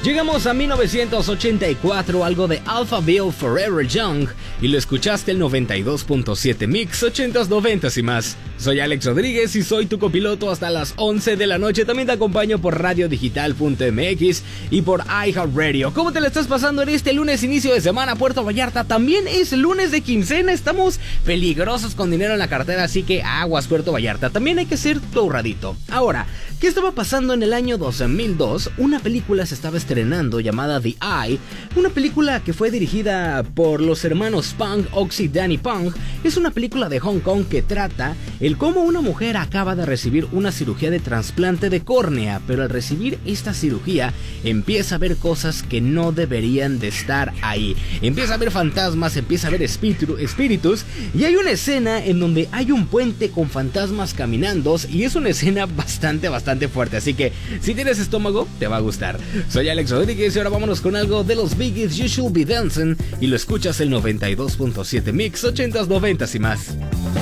Llegamos a 1984, algo de Alphaville Forever Young, y lo escuchaste el 92.7 Mix, 80s, 90s y más. Soy Alex Rodríguez y soy tu copiloto hasta las 11 de la noche. También te acompaño por radiodigital.mx y por iHeartRadio. ¿Cómo te la estás pasando en este lunes, inicio de semana? Puerto Vallarta también es lunes de quincena. Estamos peligrosos con dinero en la cartera, así que aguas, Puerto Vallarta. También hay que ser tu ahorradito. Ahora, ¿qué estaba pasando en el año 2002? Una película se estaba estrenando llamada The Eye, una película que fue dirigida por los hermanos Pang, Oxy Danny Pang. Es una película de Hong Kong que trata el cómo una mujer acaba de recibir una cirugía de trasplante de córnea, pero al recibir esta cirugía empieza a ver cosas que no deberían de estar ahí. Empieza a ver fantasmas, empieza a ver espíritus, y hay una escena en donde hay un puente con fantasmas caminando, y es una escena bastante fuerte, así que si tienes estómago te va a gustar. Soy Alex Rodríguez y ahora vámonos con algo de los Biggies, You Should Be Dancing, y lo escuchas el 92.7 Mix, 80s, 90s y más.